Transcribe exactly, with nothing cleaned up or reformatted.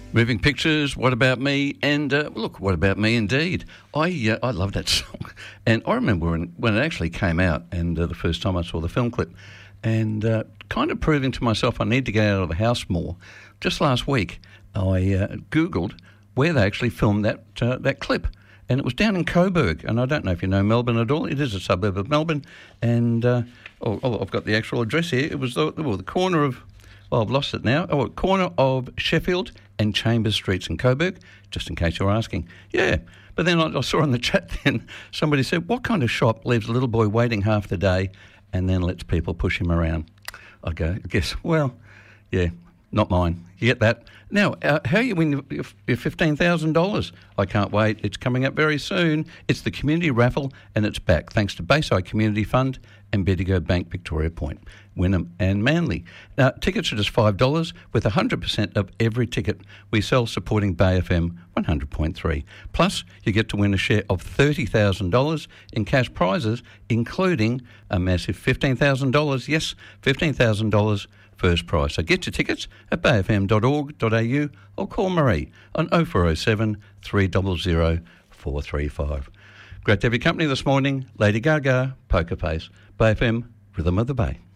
Moving Pictures, What About Me? And uh, look, What About Me indeed. I uh, I love that song. And I remember when, when it actually came out and uh, the first time I saw the film clip and uh, kind of proving to myself I need to get out of the house more. Just last week, I uh, Googled where they actually filmed that uh, that clip. And it was down in Coburg. And I don't know if you know Melbourne at all. It is a suburb of Melbourne. And uh, oh, oh, I've got the actual address here. It was the, well, the corner of... Well, I've lost it now. Oh, corner of Sheffield and Chambers Streets in Coburg, just in case you're asking. Yeah, but then I, I saw in the chat then somebody said, what kind of shop leaves a little boy waiting half the day and then lets people push him around? I go, I guess, well, yeah, not mine. You get that? Now, uh, how you win your, your fifteen thousand dollars? I can't wait. It's coming up very soon. It's the community raffle and it's back thanks to Bayside Community Fund and Bendigo Bank Victoria Point, Wynnum and Manly. Now, tickets are just five dollars with one hundred percent of every ticket we sell supporting Bay F M one hundred point three. Plus, you get to win a share of thirty thousand dollars in cash prizes, including a massive fifteen thousand dollars. Yes, fifteen thousand dollars first prize. So get your tickets at bay f m dot org dot a u or call Marie on oh four oh seven, three hundred, four three five. Great to have your company this morning. Lady Gaga, Poker Face, Bay F M, Rhythm of the Bay.